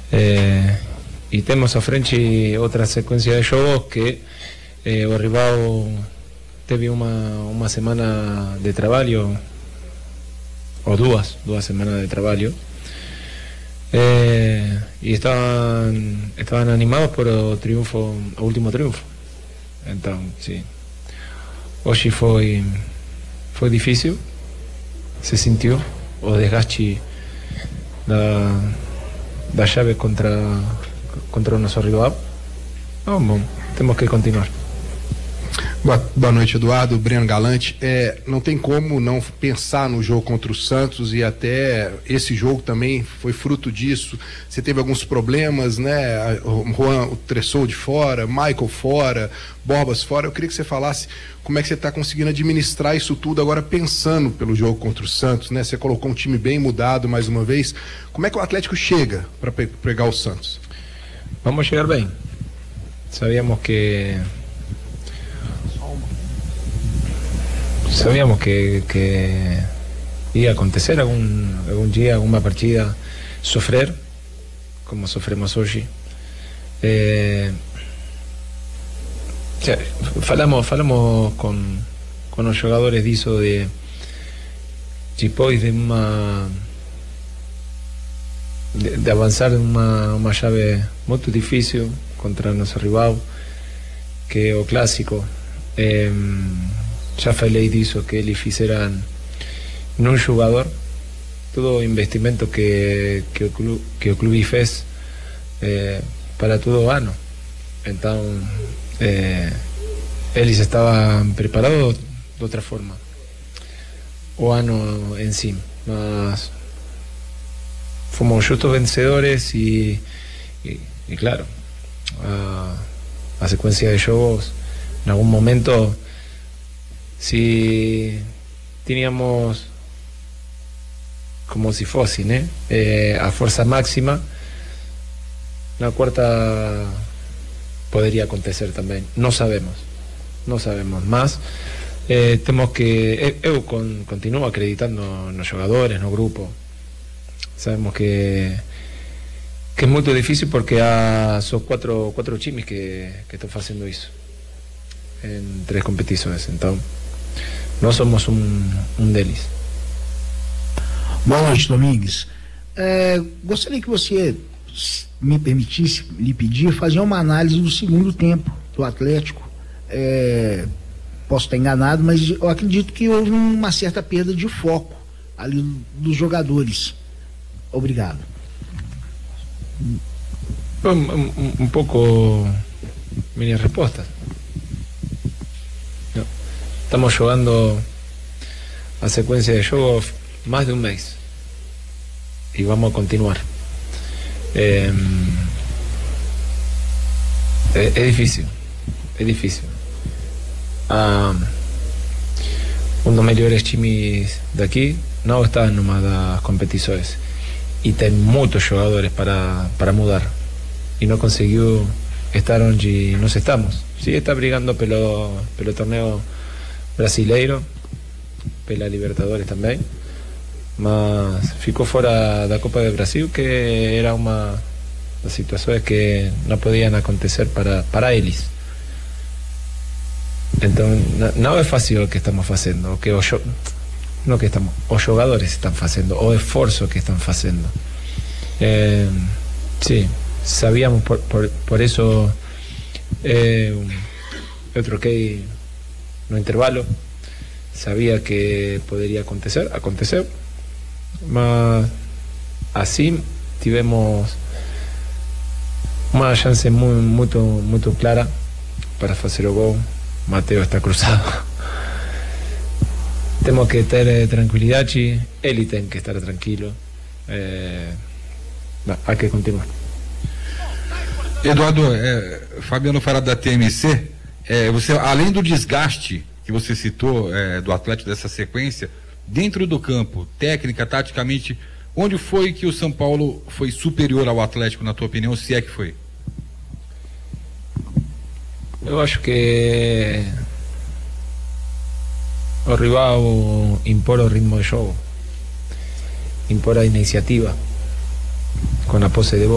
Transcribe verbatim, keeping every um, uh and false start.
É, e temos à frente outra sequência de jogos que é, o rival teve uma, uma semana de trabalho, ou duas, duas semanas de trabalho, é, e estavam, estavam animados por o triunfo, o último triunfo. Então, sim, hoje foi, foi difícil, se sentiu o desgaste da, da chave contra, contra o nosso rival. Não, bom, temos que continuar. Boa, boa noite, Eduardo. Breno Galante. É, não tem como não pensar no jogo contra o Santos, e até esse jogo também foi fruto disso. Você teve alguns problemas, né? O Juan, o Tressou de fora, Michael fora, Borbas fora. Eu queria que você falasse como é que você está conseguindo administrar isso tudo agora, pensando pelo jogo contra o Santos, né? Você colocou um time bem mudado mais uma vez. Como é que o Atlético chega para pe- pegar o Santos? Vamos chegar bem. Sabíamos que Sabíamos que, que ia acontecer algum, algum dia, alguma partida, sofrer, como sofremos hoje. É, falamos falamos com, com os jogadores disso, de depois de uma de, de avançar uma, uma chave muito difícil contra nosso rival, que é o clássico. É, já falei disso, que eles fizeram num jogador todo o investimento que, que, o, clube, que o clube fez é, para todo o ano. Então é, eles estavam preparados de outra forma o ano em si, mas fomos justos vencedores e, e, e claro, a, a sequência de jogos em algum momento, si teníamos como si fosse, né? Eh, a força máxima, na quarta poderia acontecer também. Não sabemos, não sabemos, mas eh, temos que, eu con, continuo acreditando nos jogadores, no grupo. Sabemos que que é muito difícil, porque há só quatro, quatro times que, que estão fazendo isso em três competições, então nós somos um, um deles. Boa noite, Domingues. É, gostaria que você me permitisse lhe pedir fazer uma análise do segundo tempo do Atlético. É, posso estar enganado, mas eu acredito que houve uma certa perda de foco ali dos jogadores. Obrigado. Um, um, um pouco minha resposta. Estamos jugando a secuencia de jogos más de un mes y vamos a continuar. Eh, es, es difícil, es difícil. Ah, um dos melhores times daqui não está numa das competições e tem muitos jogadores para, para mudar e não conseguiu estar onde nós estamos. Sí, está brigando pelo, pelo torneo brasileiro, pela Libertadores também, mas ficou fora da Copa do Brasil, que era uma das situações que não podiam acontecer para, para eles. Então não é fácil o que estamos fazendo, o que os, não que estamos, os jogadores estão fazendo, o esforço que estão fazendo. É, sim, sabíamos, por, por, por isso é, eu troquei no intervalo, sabia que poderia acontecer, aconteceu, mas assim tivemos uma chance muito, muito, muito clara para fazer o gol. Mateo está cruzado. Temos que ter tranquilidade, ele tem que estar tranquilo. É, há que continuar. Eduardo, é, Fabiano Fará da T M C, é, você, além do desgaste que você citou é, do Atlético dessa sequência, dentro do campo, técnica, taticamente, onde foi que o São Paulo foi superior ao Atlético, na tua opinião, se é que foi? Eu acho que o rival impor o ritmo de jogo, impor a iniciativa, com a posse de bola.